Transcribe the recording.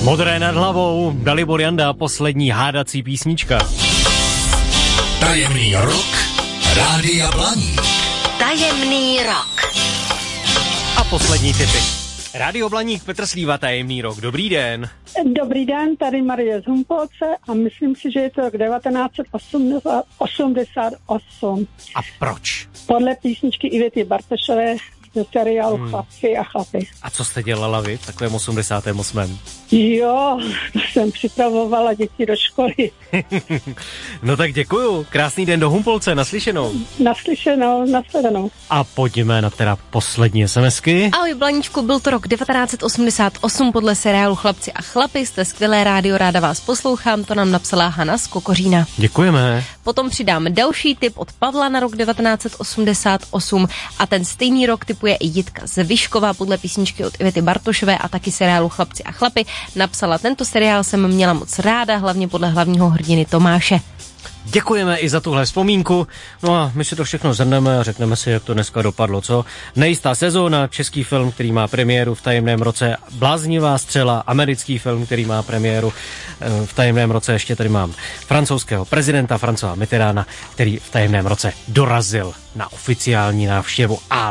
Modré nad hlavou, Dalibor Janda, poslední hádací písnička. Tajemný rok Rádia Blaník. Tajemný rok. A poslední tipy. Rádio Blaník, Petr Slíva, Tajemný rok. Dobrý den. Dobrý den, tady Marie z Humpolce a myslím si, že je to rok 1988. A proč? Podle písničky Ivety Bartošové ze seriálu Chlapci a chlapy. A co jste dělala vy v takovém 88? Jo, jsem připravovala děti do školy. No tak děkuju. Krásný den do Humpolce, naslyšenou. Naslyšenou, nashledanou. A pojďme na teda poslední SMSky. Ahoj Blaníčku, byl to rok 1988 podle seriálu Chlapci a chlapy, jste skvělé rádio, ráda vás poslouchám, to nám napsala Hana z Kokořína. Děkujeme. Potom přidám další tip od Pavla na rok 1988 a ten stejný rok typuje i Jitka z Vyškova podle písničky od Ivety Bartošové a taky seriálu Chlapci a chlapy. Napsala, tento seriál jsem měla moc ráda, hlavně podle hlavního hrdiny Tomáše. Děkujeme i za tuhle vzpomínku. No a my si to všechno zhrneme a řekneme si, jak to dneska dopadlo, co? Nejistá sezóna, český film, který má premiéru v tajemném roce, Bláznivá střela, americký film, který má premiéru v tajemném roce, ještě tady mám francouzského prezidenta Françoise Mitterranda, který v tajemném roce dorazil na oficiální návštěvu a